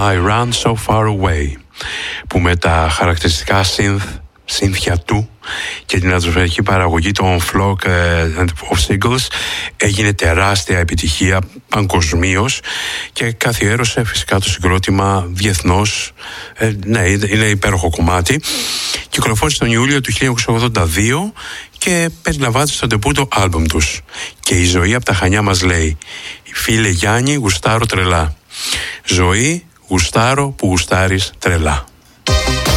I Run So Far Away, που με τα χαρακτηριστικά συνθια του και την ατμοσφαιρική παραγωγή των Flock of Seagulls έγινε τεράστια επιτυχία παγκοσμίως και καθιέρωσε φυσικά το συγκρότημα διεθνώς. Ναι, είναι υπέροχο κομμάτι. Κυκλοφόρησε τον Ιούλιο του 1982 και περιλαμβάνεται στο ντεμπούτο άλμπουμ τους. Και η ζωή από τα Χανιά μας λέει: φίλε Γιάννη, γουστάρω τρελά. Ζωή, γουστάρω που γουστάρεις τρελά.